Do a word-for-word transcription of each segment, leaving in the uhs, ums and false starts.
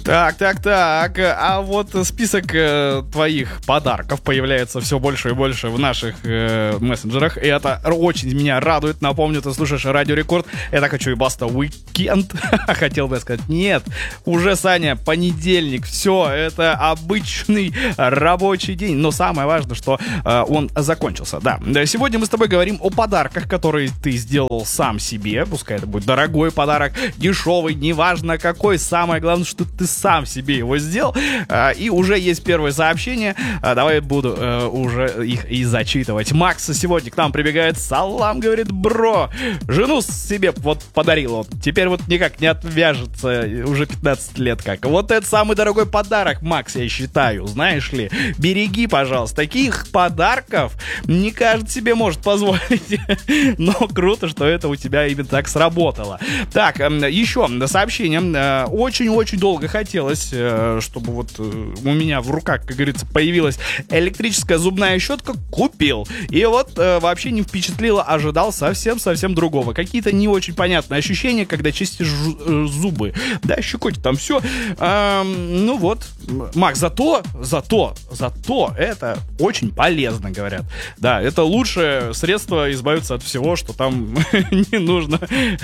Так, так, так. А вот список э, твоих подарков появляется все больше и больше в наших э, мессенджерах. И это очень меня радует. Напомню, ты слушаешь Радио Рекорд. Это «Хочу и баста» уикенд. Хотел бы сказать, нет. Уже, Саня, понедельник. Все, это обычный рабочий день. Но самое важное, что э, он закончился. Да. Сегодня мы с тобой говорим о подарках, которые ты сделал сам себе. Пускай это будет дорогой подарок, дешевый, неважно какой. Самое главное, что ты сам себе его сделал. А, и уже есть первое сообщение. А, давай буду а, уже их и зачитывать. Макс сегодня к нам прибегает. Салам, говорит, бро. Жену себе вот подарил он. Теперь вот никак не отвяжется. Уже пятнадцать лет как. Вот это самый дорогой подарок, Макс, я считаю. Знаешь ли, береги, пожалуйста. Таких подарков не каждый себе может позволить. Но круто, что это у тебя именно так сработало. Так, еще сообщение. Очень-очень долго хотел хотелось, чтобы вот у меня в руках, как говорится, появилась электрическая зубная щетка, купил. И вот вообще не впечатлило, ожидал совсем-совсем другого. Какие-то не очень понятные ощущения, когда чистишь зубы. Да, щекотит там все. А, ну вот, Макс, зато, зато, зато это очень полезно, говорят. Да, это лучшее средство избавиться от всего, что там не нужно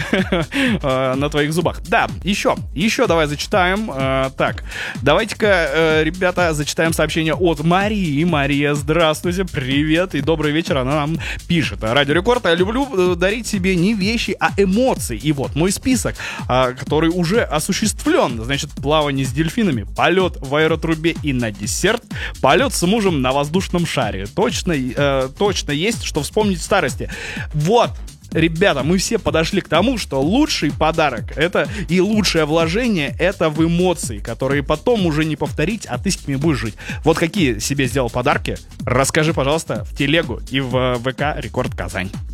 на твоих зубах. Да, еще, еще давай зачитаем. Так, давайте-ка, э, ребята, зачитаем сообщение от Марии. Мария, здравствуйте, привет и добрый вечер. Она нам пишет. Радио Рекорд, я люблю дарить себе не вещи, а эмоции. И вот мой список, э, который уже осуществлен. Значит, плавание с дельфинами, полет в аэротрубе и на десерт, полет с мужем на воздушном шаре. Точно, э, точно есть, что вспомнить в старости. Вот. Ребята, мы все подошли к тому, что лучший подарок это и лучшее вложение это в эмоции, которые потом уже не повторить, а ты с ними будешь жить. Вот какие себе сделал подарки? Расскажи, пожалуйста, в телегу и в ВК Рекорд Казань.